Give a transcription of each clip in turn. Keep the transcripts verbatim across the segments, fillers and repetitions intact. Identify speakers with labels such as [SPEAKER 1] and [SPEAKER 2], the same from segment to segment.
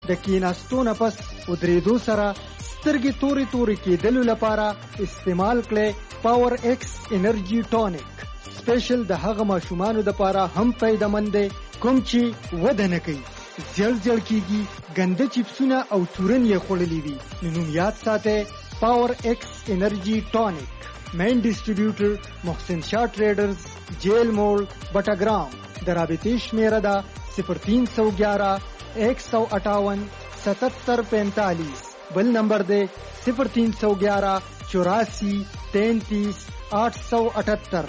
[SPEAKER 1] د کیناستو نه پس ودرېدو سره سترګې تورې تورې کېدلو لپاره استعمال کړئ پاور ایکس انرژي ټونیک. سپیشل د هغه ماشومانو دپاره هم فایدهمند دی کوم چې وده نه کوي، زیړ زیړ کېږي، ګنده چپسونه او چورن یې خوړلي وي. نو نوم یاد ساتئ پاور ایکس انرژي ټونیک. مین ڈسٹریبیوٹر محسن شاہ ٹریڈرز، جیل موڑ، بٹاگرام. درابطی شمیرہ دا صفر تین سو گیارہ ایک سو اٹھاون ستتر پینتالیس. بل نمبر دے صفر تین سو گیارہ چوراسی تینتیس آٹھ سو اٹھتر.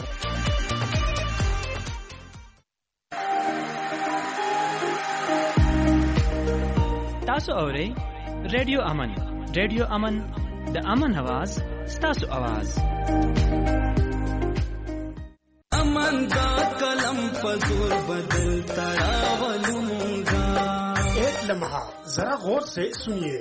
[SPEAKER 2] تاسو اورئ ریڈیو امن. ریڈیو امن د امن आवाज ستاسو आवाज.
[SPEAKER 3] امن دا کلم پزور بدل تراولونگا.
[SPEAKER 4] ایک لمحہ ذرا غور سے سنیے.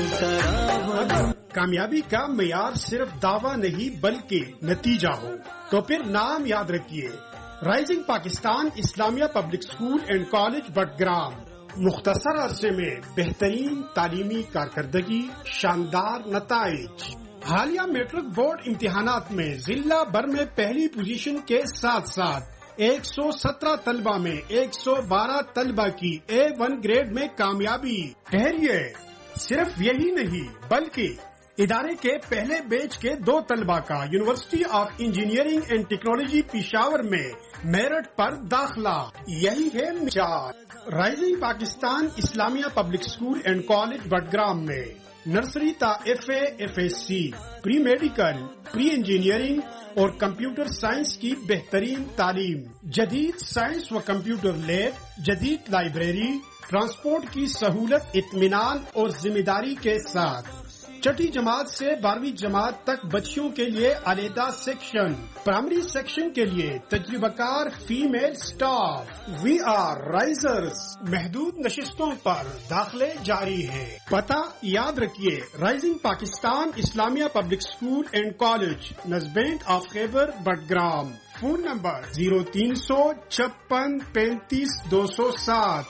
[SPEAKER 4] کامیابی کا معیار صرف دعویٰ نہیں بلکہ نتیجہ ہو تو پھر نام یاد رکھیے rising Pakistan Islamia public school and college Battagram. مختصر عرصے میں بہترین تعلیمی کارکردگی، شاندار نتائج. حالیہ میٹرک بورڈ امتحانات میں ضلع بھر میں پہلی پوزیشن کے ساتھ ساتھ ایک سو سترہ طلبہ میں ایک سو بارہ طلبہ کی اے ون گریڈ میں کامیابی. ٹھہریے، صرف یہی نہیں بلکہ ادارے کے پہلے بیچ کے دو طلبہ کا university of engineering and technology Peshawar میں میرٹ پر داخلہ. یہی ہے مثال. Rising Pakistan Islamia public school and college Battagram میں نرسری تا F A F S C, pre medical, pre engineering اور کمپیوٹر سائنس کی بہترین تعلیم. جدید سائنس و کمپیوٹر لیب، جدید لائبریری، ٹرانسپورٹ کی سہولت، اطمینان اور ذمہ داری کے ساتھ. چھٹی جماعت سے بارہویں جماعت تک بچیوں کے لیے علیحدہ سیکشن. پرائمری سیکشن کے لیے تجربہ کار female staff. We are Risers. محدود نشستوں پر داخلے جاری ہیں. پتہ یاد رکھیے rising Pakistan Islamia public school and college, نزبینٹ of Khyber Battagram. Phone number zero تین سو چھپن پینتیس دو سو سات.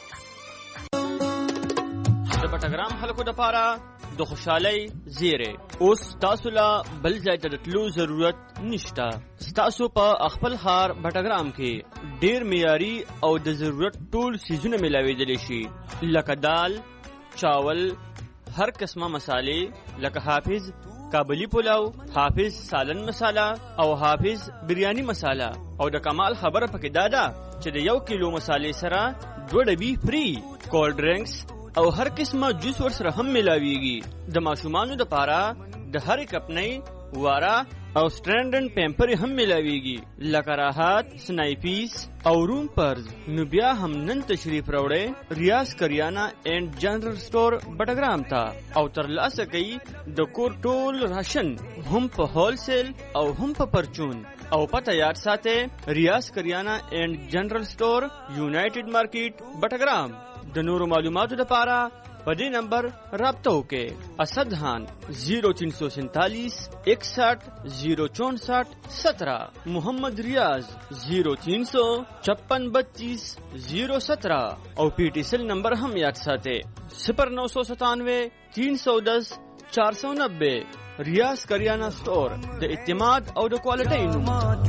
[SPEAKER 5] بٹگرام خلکو دپاره د خوشحالۍ زیری اوس تاسو لا بل ځای ته د تلو ضرورت نشته. ستاسو په خپل ښار بټګرام کې ډیر معیاري او د ضرورت ټول څیزونه میلاویدلی شي، لکه دال، چاول، هر قسمه مسالې لکه حافظ کابلی پلاو، حافظ سالن مساله او حافظ بریانی مساله. او د کمال خبره پکې دا ده چې د یو کیلو مسالې سره دوه ډبي فری. کولډ ډرینکس او هر قسمه جوس ور سره هم ملاویږي. د ماشومانو د پاره د هر کپنۍ، واره او سټرنډن پیمپر هم ملاویږي، لکه راحت، سنایپیس او روم پرز. نو بیا هم نن تشریف راوړئ ریاض کریانا اینڈ جنرل سٹور بټګرام ته او ترلاسه کوي د کور ټول راشن هم په هول سیل او هم په پرچون. او پته یاد ساتئ ریاض کریانا اینڈ جنرل سٹور، یونائټډ مارکیټ بټګرام. د نورو معلوماتو لپاره په دې نمبر رابطه وکړئ. اسد خان زیرو تین سو سینتالیس اکسٹھ زیرو چونسٹھ سترہ. محمد ریاض زیرو تین سو چھپن بتیس زیرو سترہ. اور پی ٹی سیل نمبر ہم یاد ساتئ صفر نو سو ستانوے تین سو دس چار سو نبے. ریاض کریانہ سٹور د اعتماد او د کوالټۍ نوم.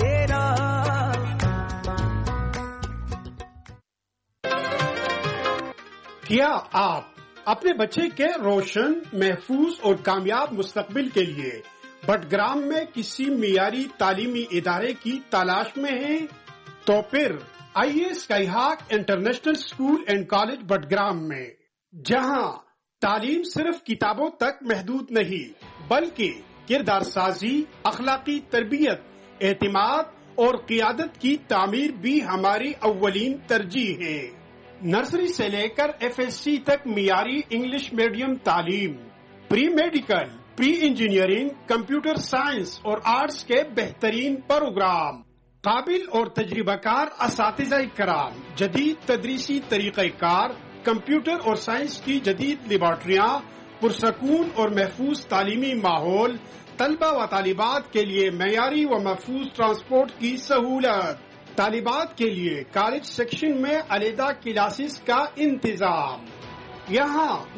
[SPEAKER 4] کیا آپ اپنے بچے کے روشن، محفوظ اور کامیاب مستقبل کے لیے بٹگرام میں کسی معیاری تعلیمی ادارے کی تلاش میں ہیں؟ تو پھر آئیے sky ہاک international school and college Battagram میں، جہاں تعلیم صرف کتابوں تک محدود نہیں بلکہ کردار سازی، اخلاقی تربیت، اعتماد اور قیادت کی تعمیر بھی ہماری اولین ترجیح ہے. نرسری سے لے کر ایف ایس سی تک معیاری انگلش میڈیم تعلیم، pre medical, pre engineering, computer science اور آرٹس کے بہترین پروگرام، قابل اور تجربہ کار اساتذہ کرام، جدید تدریسی طریقہ کار، کمپیوٹر اور سائنس کی جدید لیبارٹریاں، پرسکون اور محفوظ تعلیمی ماحول، طلبہ و طالبات کے لیے معیاری و محفوظ ٹرانسپورٹ کی سہولت، طالبات کے لیے کالج سیکشن میں علیحدہ کلاسز کا انتظام. یہاں